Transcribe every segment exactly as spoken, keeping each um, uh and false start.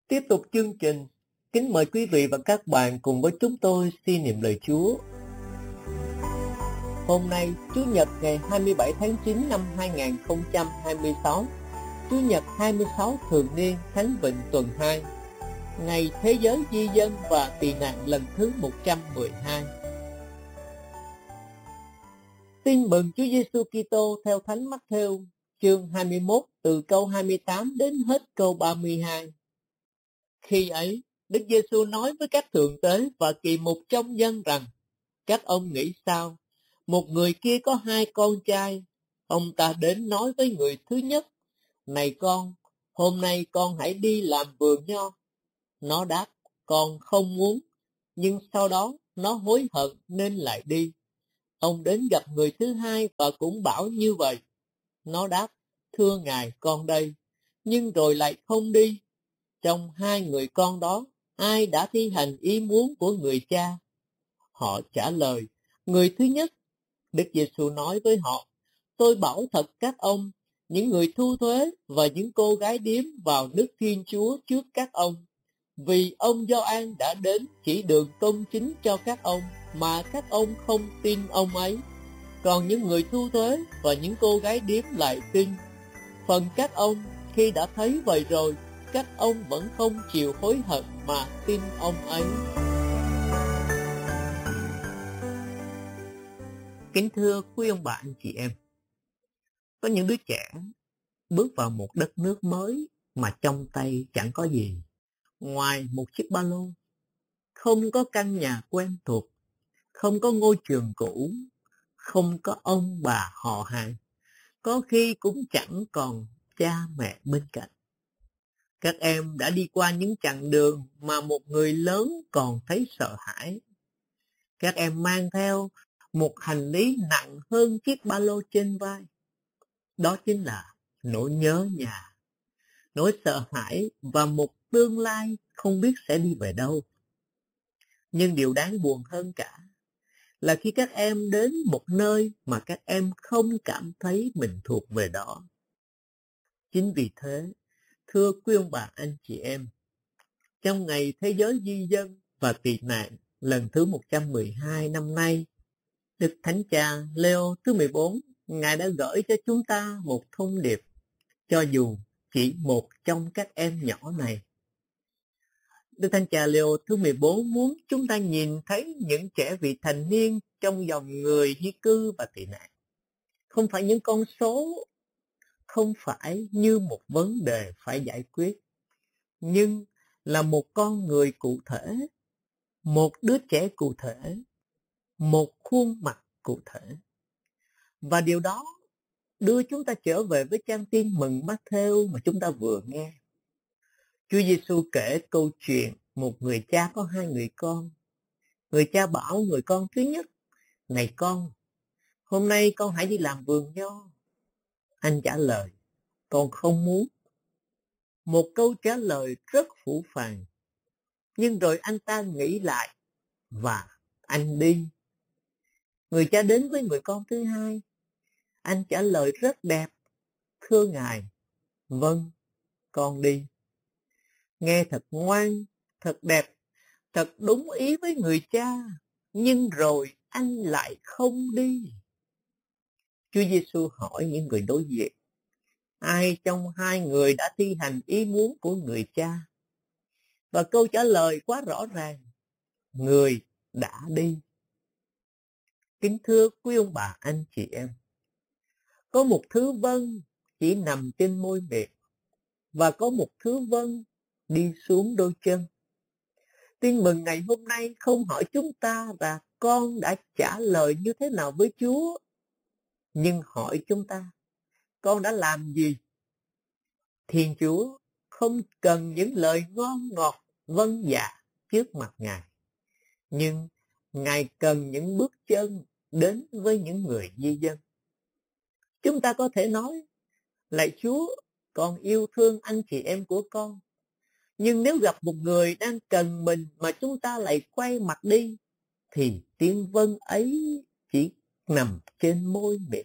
Tiếp tục chương trình, kính mời quý vị và các bạn cùng với chúng tôi suy niệm lời Chúa. Hôm nay, Chủ nhật ngày hai mươi bảy tháng chín năm hai nghìn không trăm hai mươi sáu, Chủ nhật hai mươi sáu thường niên Thánh Vịnh tuần hai, ngày Thế giới di dân và tị nạn lần thứ một trăm mười hai. Tin mừng Chúa Giêsu Kitô theo Thánh Mát-thêu, chương hai mươi mốt từ câu hai mươi tám đến hết câu ba mươi hai. Khi ấy, Đức Giêsu nói với các thượng tế và kỳ mục trong dân rằng: các ông nghĩ sao? Một người kia có hai con trai. Ông ta đến nói với người thứ nhất: này con, hôm nay con hãy đi làm vườn nho. Nó đáp: con không muốn. Nhưng sau đó nó hối hận nên lại đi. Ông đến gặp người thứ hai và cũng bảo như vậy. Nó đáp: thưa ngài, con đây. Nhưng rồi lại không đi. Trong hai người con đó, ai đã thi hành ý muốn của người cha? Họ trả lời: người thứ nhất. Đức Giêsu nói với họ: tôi bảo thật các ông, những người thu thuế và những cô gái điếm vào nước Thiên Chúa trước các ông. Vì ông Gioan đã đến chỉ đường công chính cho các ông, mà các ông không tin ông ấy. Còn những người thu thuế và những cô gái điếm lại tin. Phần các ông, khi đã thấy vậy rồi, các ông vẫn không chịu hối hận mà tin ông ấy. Kính thưa quý ông bà anh chị em, có những đứa trẻ bước vào một đất nước mới mà trong tay chẳng có gì ngoài một chiếc ba lô, không có căn nhà quen thuộc, không có ngôi trường cũ, không có ông bà họ hàng, có khi cũng chẳng còn cha mẹ bên cạnh. Các em đã đi qua những chặng đường mà một người lớn còn thấy sợ hãi. Các em mang theo một hành lý nặng hơn chiếc ba lô trên vai. Đó chính là nỗi nhớ nhà, nỗi sợ hãi và một tương lai không biết sẽ đi về đâu. Nhưng điều đáng buồn hơn cả là khi các em đến một nơi mà các em không cảm thấy mình thuộc về đó. Chính vì thế, thưa quý ông bà anh chị em, trong ngày Thế giới di dân và tị nạn lần thứ một trăm mười hai năm nay, Đức Thánh Cha Leo thứ mười bốn, Ngài đã gửi cho chúng ta một thông điệp, cho dù chỉ một trong các em nhỏ này. Đức Thánh Cha Leo thứ mười bốn muốn chúng ta nhìn thấy những trẻ vị thành niên trong dòng người di cư và tị nạn. Không phải những con số, không phải như một vấn đề phải giải quyết, nhưng là một con người cụ thể, một đứa trẻ cụ thể, một khuôn mặt cụ thể. Và điều đó đưa chúng ta trở về với trang tin mừng Mát-thêu mà chúng ta vừa nghe. Chúa Giêsu kể câu chuyện một người cha có hai người con. Người cha bảo người con thứ nhất: này con, hôm nay con hãy đi làm vườn nho. Anh trả lời: con không muốn. Một câu trả lời rất phũ phàng. Nhưng rồi anh ta nghĩ lại và anh đi. Người cha đến với người con thứ hai. Anh trả lời rất đẹp: thưa ngài, vâng, con đi. Nghe thật ngoan, thật đẹp, thật đúng ý với người cha. Nhưng rồi anh lại không đi. Chúa Giêsu hỏi những người đối diện: ai trong hai người đã thi hành ý muốn của người cha? Và câu trả lời quá rõ ràng: người đã đi. Kính thưa quý ông bà anh chị em, có một thứ vâng chỉ nằm trên môi miệng, và có một thứ vâng đi xuống đôi chân. Tin mừng ngày hôm nay không hỏi chúng ta là con đã trả lời như thế nào với Chúa, nhưng hỏi chúng ta con đã làm gì. Thiên Chúa không cần những lời ngon ngọt vâng dạ trước mặt Ngài, nhưng Ngài cần những bước chân đến với những người di dân. Chúng ta có thể nói: lạy Chúa, con yêu thương anh chị em của con. Nhưng nếu gặp một người đang cần mình mà chúng ta lại quay mặt đi, thì tiếng vâng ấy chỉ nằm trên môi miệng.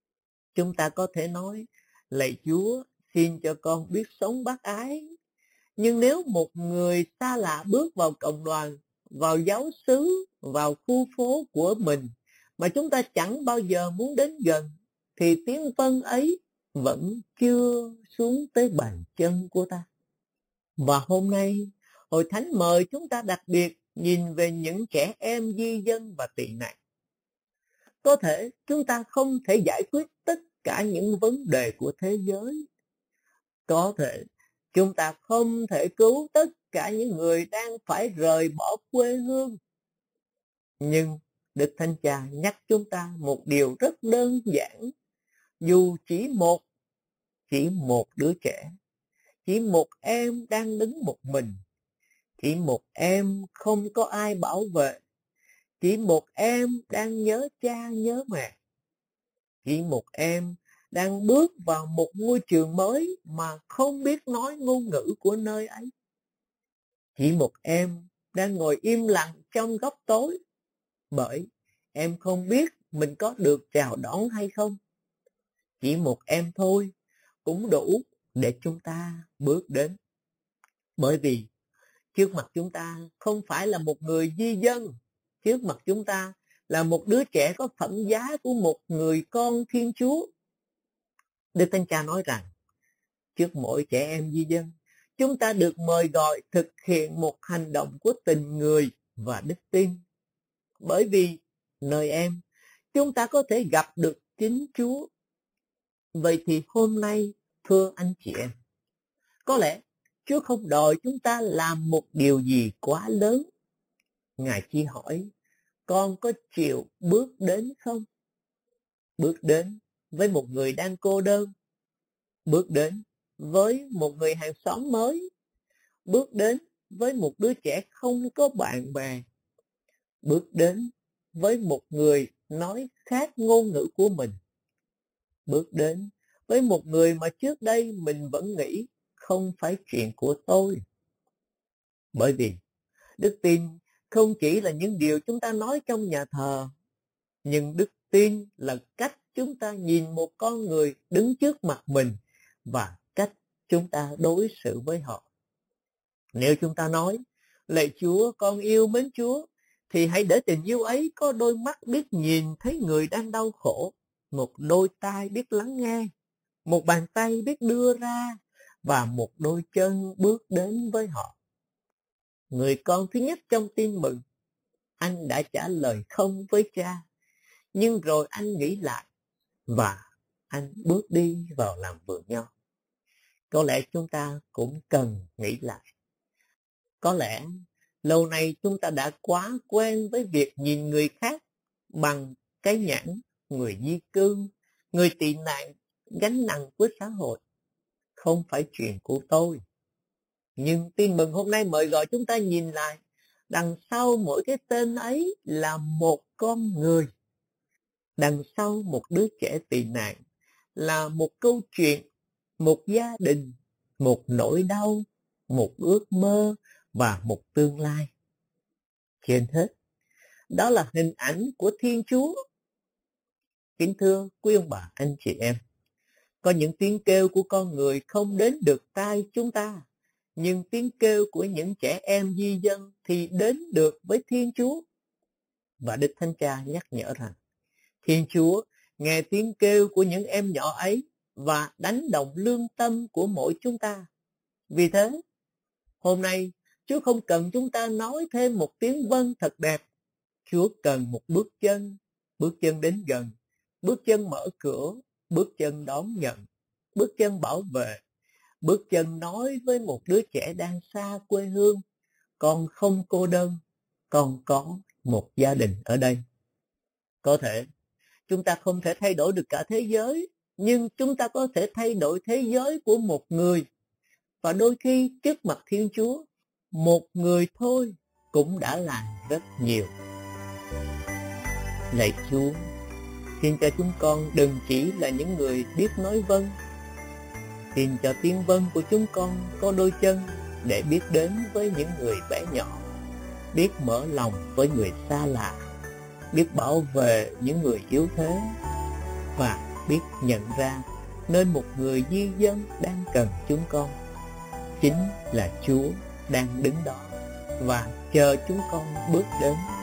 Chúng ta có thể nói: lạy Chúa, xin cho con biết sống bác ái. Nhưng nếu một người xa lạ bước vào cộng đoàn, vào giáo xứ, vào khu phố của mình mà chúng ta chẳng bao giờ muốn đến gần, thì tiếng vâng ấy vẫn chưa xuống tới bàn chân của ta. Và hôm nay, Hội Thánh mời chúng ta đặc biệt nhìn về những trẻ em di dân và tị nạn. Có thể chúng ta không thể giải quyết tất cả những vấn đề của thế giới. Có thể chúng ta không thể cứu tất cả những người đang phải rời bỏ quê hương. Nhưng Đức Thánh Cha nhắc chúng ta một điều rất đơn giản. Dù chỉ một, chỉ một đứa trẻ, chỉ một em đang đứng một mình, chỉ một em không có ai bảo vệ, chỉ một em đang nhớ cha nhớ mẹ, chỉ một em đang bước vào một ngôi trường mới mà không biết nói ngôn ngữ của nơi ấy, chỉ một em đang ngồi im lặng trong góc tối bởi em không biết mình có được chào đón hay không. Chỉ một em thôi cũng đủ để chúng ta bước đến. Bởi vì trước mặt chúng ta không phải là một người di dân, trước mặt chúng ta là một đứa trẻ có phẩm giá của một người con Thiên Chúa. Đức Thánh Cha nói rằng, trước mỗi trẻ em di dân, chúng ta được mời gọi thực hiện một hành động của tình người và đức tin. Bởi vì nơi em, chúng ta có thể gặp được chính Chúa. Vậy thì hôm nay, thưa anh chị em, có lẽ Chúa không đòi chúng ta làm một điều gì quá lớn. Ngài chỉ hỏi, con có chịu bước đến không? Bước đến với một người đang cô đơn, bước đến với một người hàng xóm mới, bước đến với một đứa trẻ không có bạn bè, bước đến với một người nói khác ngôn ngữ của mình, bước đến với một người mà trước đây mình vẫn nghĩ không phải chuyện của tôi. Bởi vì đức tin không chỉ là những điều chúng ta nói trong nhà thờ, nhưng đức tin là cách chúng ta nhìn một con người đứng trước mặt mình và cách chúng ta đối xử với họ. Nếu chúng ta nói, lạy Chúa, con yêu mến Chúa, thì hãy để tình yêu ấy có đôi mắt biết nhìn thấy người đang đau khổ, một đôi tai biết lắng nghe, một bàn tay biết đưa ra và một đôi chân bước đến với họ. Người con thứ nhất trong tin mừng, anh đã trả lời không với cha, nhưng rồi anh nghĩ lại và anh bước đi vào làm vườn nho. Có lẽ chúng ta cũng cần nghĩ lại. Có lẽ lâu nay chúng ta đã quá quen với việc nhìn người khác bằng cái nhãn người di cư, người tị nạn, gánh nặng của xã hội. Không phải chuyện của tôi. Nhưng tin mừng hôm nay mời gọi chúng ta nhìn lại, đằng sau mỗi cái tên ấy là một con người. Đằng sau một đứa trẻ tị nạn là một câu chuyện, một gia đình, một nỗi đau, một ước mơ và một tương lai. Trên hết, đó là hình ảnh của Thiên Chúa. Kính thưa quý ông bà, anh chị em, có những tiếng kêu của con người không đến được tai chúng ta, nhưng tiếng kêu của những trẻ em di dân thì đến được với Thiên Chúa. Và Đức Thánh Cha nhắc nhở rằng, Thiên Chúa nghe tiếng kêu của những em nhỏ ấy và đánh động lương tâm của mỗi chúng ta. Vì thế, hôm nay Chúa không cần chúng ta nói thêm một tiếng vâng thật đẹp. Chúa cần một bước chân, bước chân đến gần, bước chân mở cửa, bước chân đón nhận, bước chân bảo vệ, bước chân nói với một đứa trẻ đang xa quê hương, con không cô đơn, con có một gia đình ở đây. Có thể chúng ta không thể thay đổi được cả thế giới, nhưng chúng ta có thể thay đổi thế giới của một người. Và đôi khi trước mặt Thiên Chúa, một người thôi cũng đã làm rất nhiều. Lạy Chúa, xin cho chúng con đừng chỉ là những người biết nói vâng. Xin cho tiếng vâng của chúng con có đôi chân để biết đến với những người bé nhỏ, biết mở lòng với người xa lạ, biết bảo vệ những người yếu thế và biết nhận ra nên một người di dân đang cần chúng con. chính là Chúa đang đứng đó và chờ chúng con bước đến.